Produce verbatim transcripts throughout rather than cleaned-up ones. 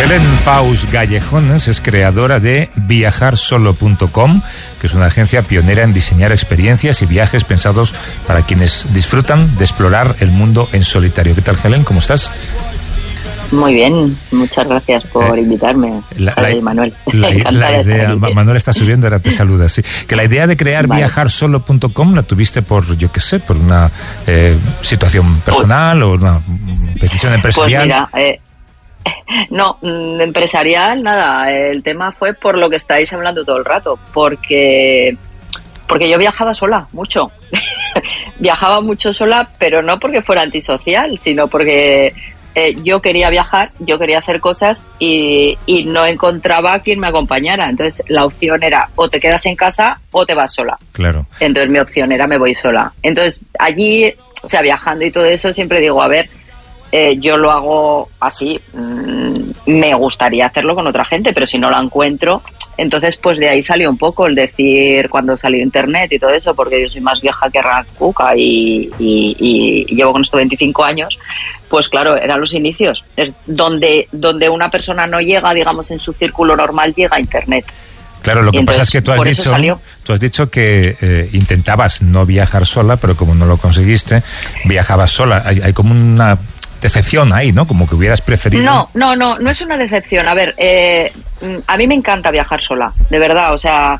Helen Faust Gallejones es creadora de viajar solo punto com, que es una agencia pionera en diseñar experiencias y viajes pensados para quienes disfrutan de explorar el mundo en solitario. ¿Qué tal, Helen? ¿Cómo estás? Muy bien, muchas gracias por eh, invitarme, la, la, Manuel. La, la idea, Manuel está subiendo, ahora te saluda, sí. Que la idea de crear vale. viajar solo punto com la tuviste por, yo qué sé, por una eh, situación personal pues, o una decisión empresarial. Pues mira, eh, no, empresarial, nada. El tema fue por lo que estáis hablando todo el rato, porque porque yo viajaba sola, mucho. Viajaba mucho sola, pero no porque fuera antisocial, sino porque Eh, yo quería viajar, yo quería hacer cosas y, y no encontraba a quien me acompañara. Entonces la opción era o te quedas en casa o te vas sola. Claro. Entonces mi opción era me voy sola. Entonces allí, o sea, viajando y todo eso, siempre digo, a ver, eh, yo lo hago así, mmm, me gustaría hacerlo con otra gente, pero si no la encuentro, entonces pues de ahí salió un poco el decir cuando salió internet y todo eso, porque yo soy más vieja que Racuca y, y, y, y llevo con esto veinticinco años. Pues claro, eran los inicios. Es donde, donde una persona no llega, digamos, en su círculo normal, llega a internet. Claro, lo que entonces, pasa es que tú has dicho, tú has dicho que eh, intentabas no viajar sola, pero como no lo conseguiste, viajabas sola. Hay, hay como una decepción ahí, ¿no? Como que hubieras preferido. No, no, no, no es una decepción. A ver, eh, a mí me encanta viajar sola, de verdad, o sea.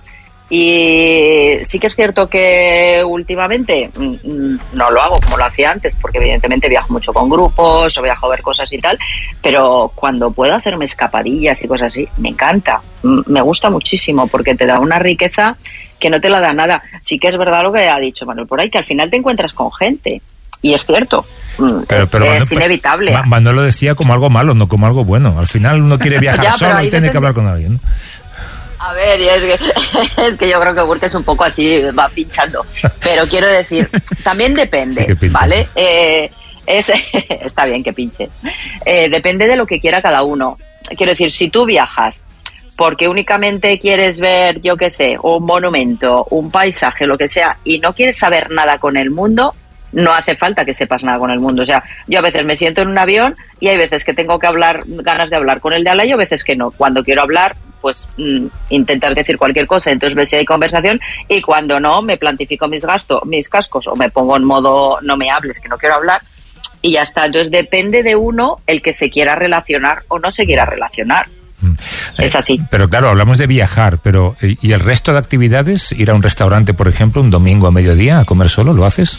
Y sí que es cierto que últimamente no lo hago como lo hacía antes, porque evidentemente viajo mucho con grupos o viajo a ver cosas y tal, pero cuando puedo hacerme escapadillas y cosas así, me encanta, me gusta muchísimo porque te da una riqueza que no te la da nada. Sí que es verdad lo que ha dicho Manuel por ahí, que al final te encuentras con gente. Y es cierto, pero, pero es Manuel, inevitable. Manuel lo decía como algo malo, no como algo bueno. Al final uno quiere viajar ya, solo y tiene que hablar con alguien, ¿no? A ver, y es que, es que yo creo que Burke es un poco así, va pinchando. Pero quiero decir, también depende, sí ¿vale? Eh, es, está bien que pinche. Eh, depende de lo que quiera cada uno. Quiero decir, si tú viajas porque únicamente quieres ver, yo qué sé, un monumento, un paisaje, lo que sea, y no quieres saber nada con el mundo, no hace falta que sepas nada con el mundo. O sea, yo a veces me siento en un avión y hay veces que tengo que hablar, ganas de hablar con el de al lado y a veces que no. Cuando quiero hablar, pues mm, intentar decir cualquier cosa, entonces ves si hay conversación, y cuando no, me plantifico mis gastos, mis cascos, o me pongo en modo no me hables, que no quiero hablar, y ya está. Entonces depende de uno el que se quiera relacionar o no se quiera relacionar. Es así. Eh, pero claro, hablamos de viajar, pero ¿y el resto de actividades? Ir a un restaurante, por ejemplo, un domingo a mediodía a comer solo, ¿lo haces?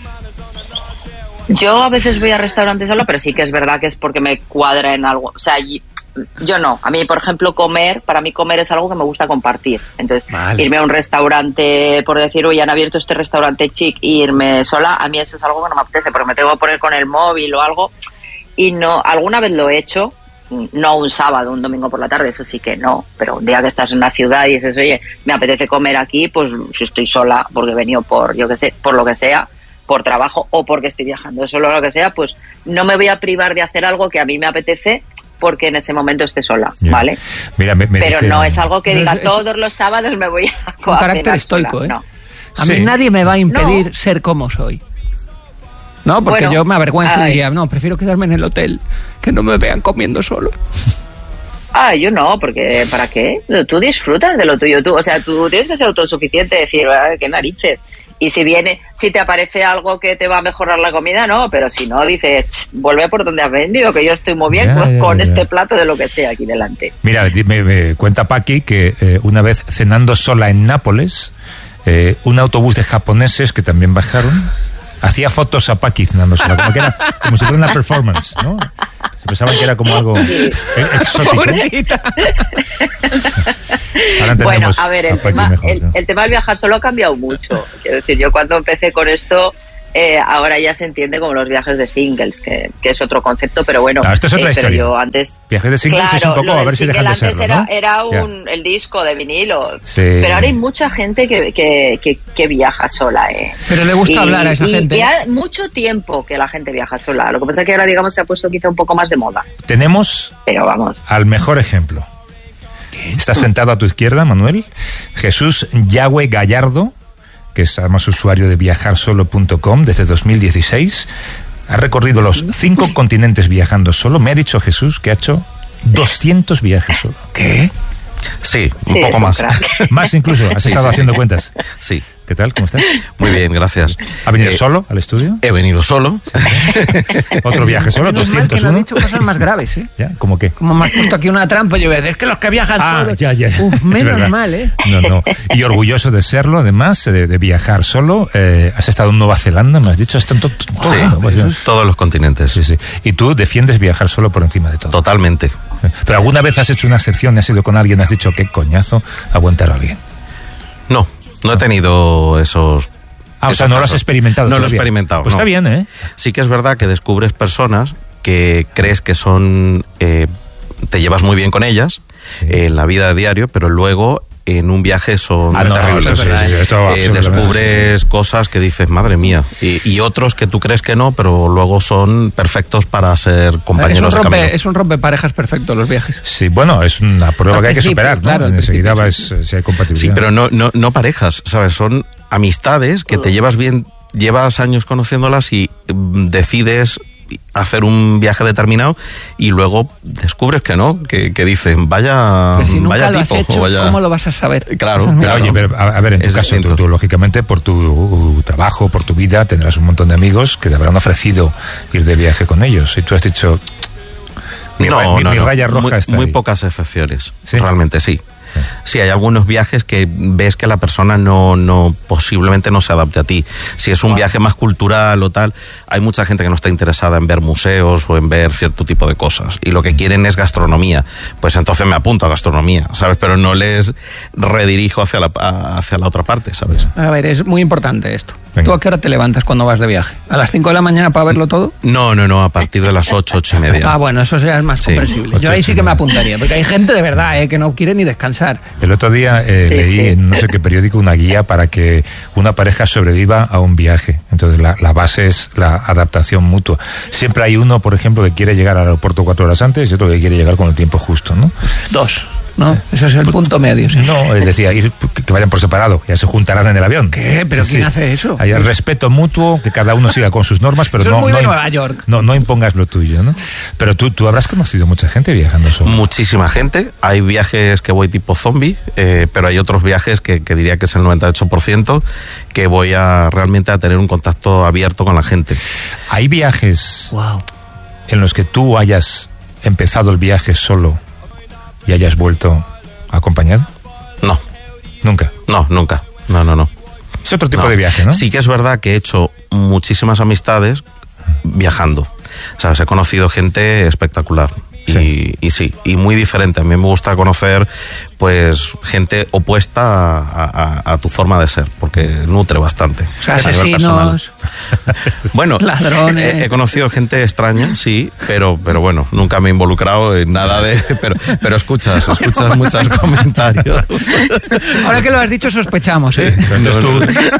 Yo a veces voy a restaurantes solo, pero sí que es verdad que es porque me cuadra en algo. O sea, yo no. A mí, por ejemplo, comer, para mí comer es algo que me gusta compartir. Entonces, vale. Irme a un restaurante, por decir, oye, han abierto este restaurante chic, y irme sola, a mí eso es algo que no me apetece, porque me tengo que poner con el móvil o algo. Y no, alguna vez lo he hecho, no un sábado, un domingo por la tarde, eso sí que no. Pero un día que estás en la ciudad y dices, oye, me apetece comer aquí, pues si estoy sola, porque he venido por, yo qué sé, por lo que sea, por trabajo o porque estoy viajando solo o lo que sea, pues no me voy a privar de hacer algo que a mí me apetece porque en ese momento esté sola, yeah. ¿Vale? Mira, me, me pero dice, no es algo que diga todos los sábados me voy a un carácter estoico, ¿eh? No. A sí. mí nadie me va a impedir no. ser como soy. No, porque bueno, yo me avergüenzo y diría, no, prefiero quedarme en el hotel, que no me vean comiendo solo. Ah, yo no, porque ¿para qué? Tú disfrutas de lo tuyo, tú, o sea, tú tienes que ser autosuficiente, decir, qué narices. Y si viene, si te aparece algo que te va a mejorar la comida, no, pero si no, dices, vuelve por donde has vendido, que yo estoy muy bien ya, ya, con ya. este plato de lo que sea aquí delante. Mira, me, me cuenta Paqui que eh, una vez cenando sola en Nápoles, eh, un autobús de japoneses que también bajaron, hacía fotos a Paqui cenando sola, como, que era, como si fuera una performance, ¿no? Se pensaban que era como algo sí. exótico. Bueno, a ver, el tema, mejor, el, ¿no? el tema del viajar solo ha cambiado mucho. Quiero decir, yo cuando empecé con esto, eh, ahora ya se entiende como los viajes de singles, que, que es otro concepto, pero bueno. No, esto es otra eh, historia. Yo antes, viajes de singles claro, es un poco a ver si dejan de serlo, era, ¿no? era un, yeah. el disco de vinilo, sí. Pero ahora hay mucha gente que, que, que, que viaja sola, ¿eh? Pero le gusta y, hablar a esa y, gente. Y hace mucho tiempo que la gente viaja sola. Lo que pasa es que ahora, digamos, se ha puesto quizá un poco más de moda. Tenemos pero vamos. al mejor ejemplo. Estás sentado a tu izquierda, Manuel. Jesús Yagüe Gallardo, que es además usuario de viajar solo punto com desde dos mil dieciséis. Ha recorrido los cinco continentes viajando solo. Me ha dicho Jesús que ha hecho doscientos viajes solo. ¿Qué? Sí, un Sí, poco es un más. crack. Más incluso, has Sí, estado sí. haciendo cuentas. Sí. ¿Qué tal? ¿Cómo estás? Muy bien, gracias. ¿Ha venido Eh, solo al estudio? He venido solo. Otro viaje solo, Menos mal que no doscientos ha uno. dicho cosas más graves, ¿eh? ¿Ya? ¿Cómo qué? Como me has puesto aquí una trampa, yo voy a decir, es que los que viajan Ah, solos... ya, ya. Uf, Es menos verdad. mal, ¿eh? No, no. Y orgulloso de serlo, además, de, de viajar solo. Eh, has estado en Nueva Zelanda, me has dicho, has estado en to- todo Sí, el mundo, pues, ya. todos los continentes. Sí, sí. Y tú defiendes viajar solo por encima de todo. Totalmente. Pero alguna vez has hecho una excepción, has ido con alguien, has dicho, qué coñazo aguantar a alguien. No, no he tenido esos... Ah, o sea, esos no lo has casos. experimentado No lo he todavía. experimentado. Pues no. está bien, ¿eh? Sí que es verdad que descubres personas que crees que son... eh, te llevas muy bien con ellas Sí. eh, en la vida de diario, pero luego en un viaje son Ah, no, terribles. esto sí, sí, esto Eh, absolutamente, descubres cosas que dices, madre mía, y, y otros que tú crees que no, pero luego son perfectos para ser compañeros es, de un camino. rompe, es un rompeparejas perfecto los viajes. Sí, bueno, es una prueba Al que hay que principio, superar, ¿no? claro, al Enseguida principio, ves si hay compatibilidad. Sí, pero no, no, no parejas, ¿sabes? Son amistades que te llevas bien, llevas años conociéndolas y mm, decides hacer un viaje determinado y luego descubres que no, que, que dicen, vaya, Pero si nunca vaya lo has tipo, hecho, o vaya... ¿cómo lo vas a saber? Claro, Pero, claro. oye, pero, a, a ver, en tu Es caso, tú, distinto. tú, lógicamente, por tu trabajo, por tu vida, tendrás un montón de amigos que te habrán ofrecido ir de viaje con ellos. Y tú has dicho, mi, ra- mi- mi raya roja muy, está muy ahí. pocas excepciones, ¿Sí? realmente sí. Sí, hay algunos viajes que ves que la persona no, no, posiblemente no se adapte a ti. Si es un viaje más cultural o tal, hay mucha gente que no está interesada en ver museos o en ver cierto tipo de cosas. Y lo que quieren es gastronomía. Pues entonces me apunto a gastronomía, ¿sabes? Pero no les redirijo hacia la, a- hacia la otra parte, ¿sabes? A ver, es muy importante esto. Venga. ¿Tú a qué hora te levantas cuando vas de viaje? ¿A las cinco de la mañana para verlo todo? No, no, no, a partir de las ocho, ocho y media. Ah, bueno, eso ya es más Sí, comprensible. ocho, Yo ahí ocho sí y que me media. apuntaría, porque hay gente de verdad eh, que no quiere ni descansar. El otro día eh, Sí, leí sí. en no sé qué periódico una guía para que una pareja sobreviva a un viaje. Entonces la, la base es la adaptación mutua. Siempre hay uno, por ejemplo, que quiere llegar al aeropuerto cuatro horas antes y otro que quiere llegar con el tiempo justo, ¿no? Dos, ¿no? Ese es el punto medio. ¿sí? No, él decía, ir- que vayan por separado, ya se juntarán en el avión. ¿Qué? ¿Pero quién hace eso? Hay el respeto mutuo, que cada uno siga con sus normas, pero Eso es no, muy no, de im- Nueva York. no, no impongas lo tuyo, ¿no? Pero tú, tú habrás conocido mucha gente viajando solo. Muchísima gente. Hay viajes que voy tipo zombie, eh, pero hay otros viajes que, que diría que es el noventa y ocho por ciento que voy a realmente a tener un contacto abierto con la gente. Hay viajes Wow. en los que tú hayas empezado el viaje solo y hayas vuelto acompañado. No, Nunca. no, nunca. No, no, no. Es otro tipo No. de viaje, ¿no? Sí que es verdad que he hecho muchísimas amistades viajando. ¿Sabes? He conocido gente espectacular. Sí. Y, y sí, y muy diferente. A mí me gusta conocer pues gente opuesta a, a- a tu forma de ser, porque nutre bastante. O sea, a nivel personal. asesinos, Bueno, ladrones. He, he conocido gente extraña, sí, pero, pero bueno, nunca me he involucrado en nada de... Pero, pero escuchas, escuchas muchos comentarios. Ahora que lo has dicho, sospechamos, ¿eh? Entonces tú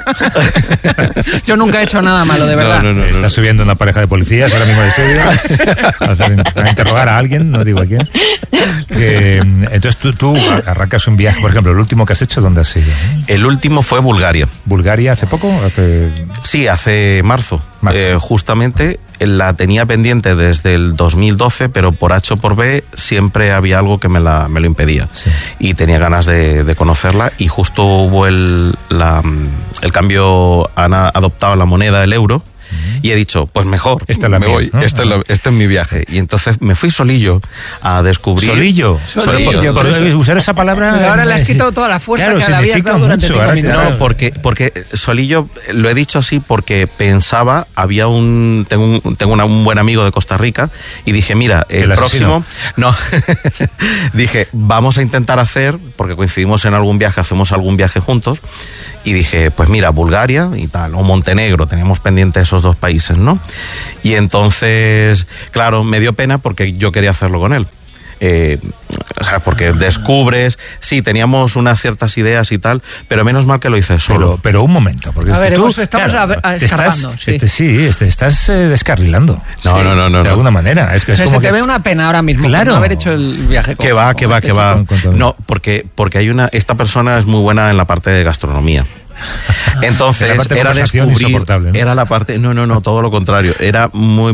Yo nunca he hecho nada malo, de verdad. No, no, no. estás subiendo una pareja de policías ahora mismo al estudio a hacer- a interrogar a alguien, no digo a quién. Que, mm, entonces tú, tú arrancas un viaje, por ejemplo, el último que has hecho, ¿dónde has ido? El último fue Bulgaria. ¿Bulgaria hace poco? Hace... Sí, hace marzo. Marzo. Eh, justamente la tenía pendiente desde el dos mil doce, pero por H o por B siempre había algo que me, la, me lo impedía. Sí. Y tenía ganas de, de conocerla y justo hubo el, la, el cambio, han a- adoptado la moneda, el euro. Y he dicho, pues mejor, Esta es la me mía, voy, ¿no? este, es lo- este es mi viaje. Y entonces me fui solillo a descubrir... Solillo. Solillo, Por- por- por eso. usar esa palabra. Pero ahora le has sí. quitado toda la fuerza Claro, que le habías significa dado durante mucho, cinco ahora te- minutos. No, porque, porque Solillo, lo he dicho así porque pensaba, había un, tengo un, tengo una- un buen amigo de Costa Rica y dije, mira, el, El asesino. próximo, no, dije, vamos a intentar hacer, porque coincidimos en algún viaje, hacemos algún viaje juntos, y dije, pues mira, Bulgaria y tal, o Montenegro, teníamos pendiente esos dos países, ¿no? Y entonces, claro, me dio pena porque yo quería hacerlo con él. Eh, o sea, porque descubres, sí, teníamos unas ciertas ideas y tal, pero menos mal que lo hice solo. Pero, pero un momento, porque A es que ver, tú, hemos- estamos a- a- te estás, escarbando, sí. este, sí, este, estás eh, descarrilando. No, Sí, no, no, no, De no. alguna manera. Es que O es sea, como se te que ve una pena ahora mismo Claro. por no haber hecho el viaje. con- Que va, con que va, este que va. chico. Cuéntame. No, porque, porque hay una, esta persona es muy buena en la parte de gastronomía. En Entonces, la parte de era conversación descubrir, insoportable, ¿no? era la parte, no, no, no, todo lo contrario, era muy,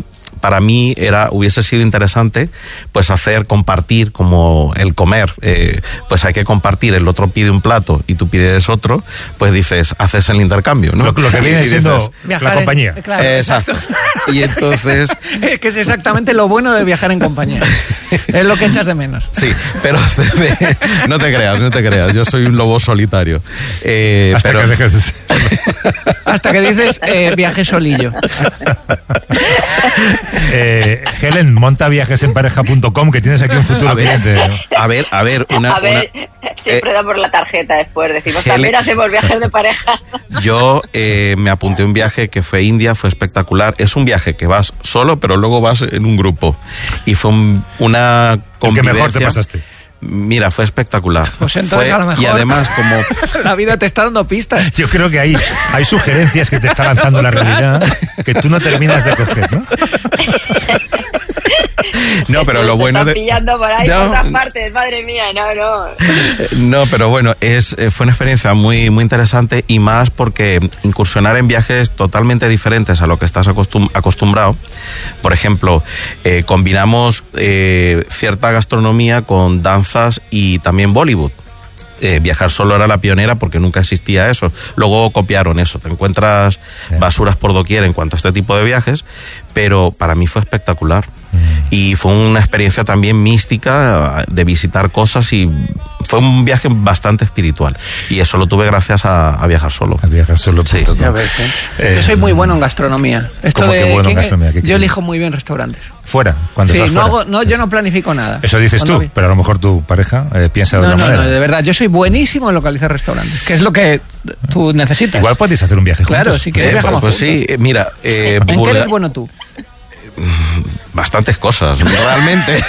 para mí era hubiese sido interesante pues hacer, compartir, como el comer, eh, pues hay que compartir, el otro pide un plato y tú pides otro, pues dices, haces el intercambio, ¿no? Lo, lo que viene siendo dices, la compañía. En, claro, exacto. exacto. Y entonces... es que es exactamente lo bueno de viajar en compañía. Es lo que echas de menos. Sí, pero no te creas, no te creas, yo soy un lobo solitario. Eh, Hasta pero... que dejes de ser. Hasta que dices eh, viaje solillo. eh, Helen, monta viajes en pareja punto com, que tienes aquí un futuro a ver, cliente. A ver, a ver, una... A ver, una, siempre eh, da por la tarjeta después, decimos, Helen, también hacemos viajes de pareja. Yo eh, me apunté a un viaje que fue a India, fue espectacular. Es un viaje que vas solo, pero luego vas en un grupo. Y fue un, una convivencia... ¿Qué mejor te pasaste? Mira, fue espectacular. Pues entonces fue, a lo mejor... Y además como... la vida te está dando pistas. Yo creo que hay, hay sugerencias que te está lanzando la realidad que tú no terminas de coger, ¿no? No, Jesús, pero lo bueno te están de... pillando por ahí, no, por todas partes, madre mía, no, no. No, pero bueno, es, fue una experiencia muy, muy interesante y más porque incursionar en viajes totalmente diferentes a lo que estás acostum acostumbrado. Por ejemplo, eh, combinamos eh, cierta gastronomía con danzas y también Bollywood. Eh, viajar solo era la pionera porque nunca existía eso. Luego copiaron eso. Te encuentras basuras por doquier en cuanto a este tipo de viajes, pero para mí fue espectacular. Mm. Y fue una experiencia también mística de visitar cosas y fue un viaje bastante espiritual. Y eso lo tuve gracias a, a viajar solo. A viajar solo. Sí. Ya ves, ¿eh? Eh, yo soy muy bueno en gastronomía. Esto ¿Cómo de, que bueno en gastronomía? Yo elijo muy bien restaurantes. ¿Fuera? Cuando sí, estás no fuera. Hago, no, yo no planifico nada. Eso dices tú, vi... pero a lo mejor tu pareja eh, piensa de no, otra no, manera. No, de verdad, yo soy buenísimo en localizar restaurantes, que es lo que tú necesitas. Igual podéis hacer un viaje juntos. Claro, si quieres eh, viajamos Pues, pues sí, mira... Eh, ¿En Bulga... qué eres bueno tú? Bastantes cosas, realmente.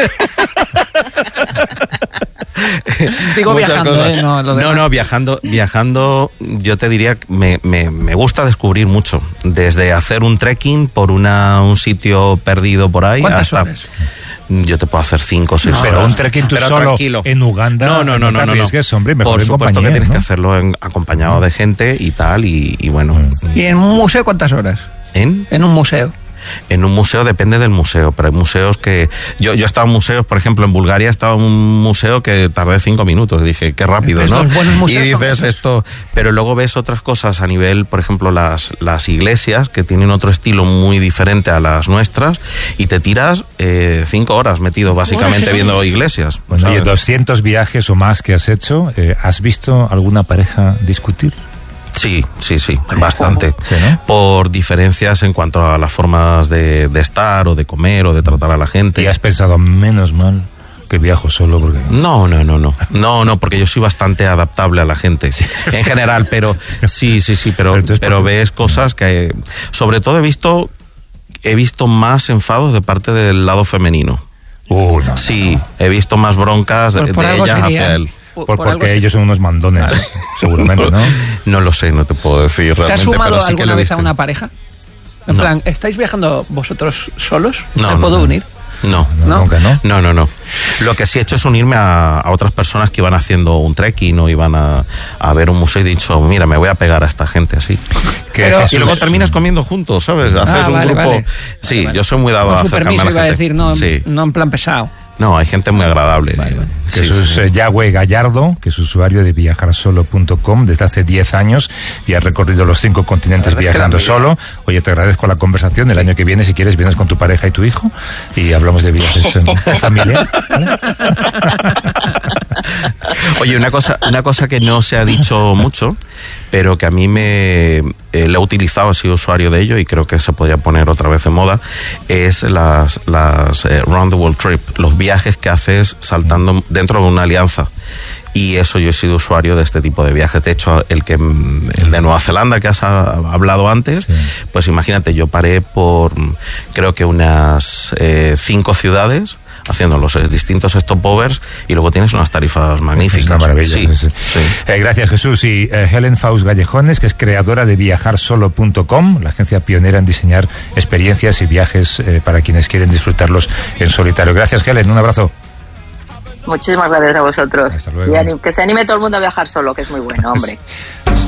Digo viajando, ¿eh? No, lo no, no, viajando, viajando, yo te diría que me, me, me gusta descubrir mucho. Desde hacer un trekking por una, un sitio perdido por ahí ¿Cuántas hasta... horas? Yo te puedo hacer cinco o seis no, horas. Pero un trekking tú pero solo tranquilo. En Uganda. No, no, no, no, no, no. Hombre, mejor por en supuesto compañía, que tienes ¿no? que hacerlo en, acompañado de gente y tal, y, y bueno. ¿Y en un museo cuántas horas? ¿En? En un museo. En un museo depende del museo, pero hay museos que... Yo, yo he estado en museos, por ejemplo, en Bulgaria he estado en un museo que tardé cinco minutos. Dije, qué rápido, Entonces, ¿no? los buenos museos Y dices son esto... Pero luego ves otras cosas a nivel, por ejemplo, las, las iglesias, que tienen otro estilo muy diferente a las nuestras, y te tiras eh, cinco horas metido básicamente viendo iglesias. Bueno, oye, doscientos viajes o más que has hecho, eh, ¿has visto alguna pareja discutir? Sí, sí, sí, bastante. Sí, ¿no? Por diferencias en cuanto a las formas de, de estar o de comer o de tratar a la gente. ¿Y has pensado, menos mal que viajo solo? Porque... No, no, no, no. No, no, porque yo soy bastante adaptable a la gente. Sí. En general, pero sí, sí, sí, pero, pero, pero ves cosas que... Sobre todo he visto, he visto más enfados de parte del lado femenino. Uh, no, sí, no. He visto más broncas Pues de, por de algo ellas sería... hacia él. Por, por porque ellos son unos mandones, Vale. seguramente, ¿no? No lo sé, no te puedo decir realmente. ¿Te has sumado pero sí alguna que lo he vez visto. a una pareja? En No. plan, ¿estáis viajando vosotros solos? No, ¿Me no, puedo no. unir? No, No, ¿No? nunca, ¿no? no, no, no. Lo que sí he hecho es unirme a, a otras personas que iban haciendo un trekking o iban a, a ver un museo y he dicho, mira, me voy a pegar a esta gente así. Que Pero- Jesús- Y luego terminas comiendo juntos, ¿sabes? Haces Ah, un vale, grupo. vale. Sí, Vale, vale. yo soy muy dado Con a su acercarme permiso a la iba a gente. decir, no, Sí. no en plan pesado. No, hay gente muy agradable. Vale, vale. Sí, Jesús sí, sí. eh, Yahweh Gallardo, que es usuario de viajar solo punto com desde hace diez años y ha recorrido los cinco continentes La verdad es que viajando da envidia. solo. Oye, te agradezco la conversación. El año que viene, si quieres, vienes con tu pareja y tu hijo y hablamos de viajes en, en familia. ¿Vale? Oye, una cosa, una cosa que no se ha dicho mucho, pero que a mí me eh, lo he utilizado, he sido usuario de ello y creo que se podría poner otra vez en moda, es las, las eh, Round the World Trip, los viajes que haces saltando dentro de una alianza. Y eso yo he sido usuario de este tipo de viajes. De hecho, el que el de Nueva Zelanda que has a- hablado antes, Sí. pues imagínate, yo paré por creo que unas eh, cinco ciudades haciendo los eh, distintos stopovers y luego tienes unas tarifas magníficas. Es una maravilla. Sí, Sí, sí. sí. Eh, gracias, Jesús. Y eh, Helen Faust Gallejones, que es creadora de viajar solo punto com, la agencia pionera en diseñar experiencias y viajes eh, para quienes quieren disfrutarlos en solitario. Gracias, Helen. Un abrazo. Muchísimas gracias a vosotros. Hasta luego. Y anim- que se anime todo el mundo a viajar solo, que es muy bueno, hombre.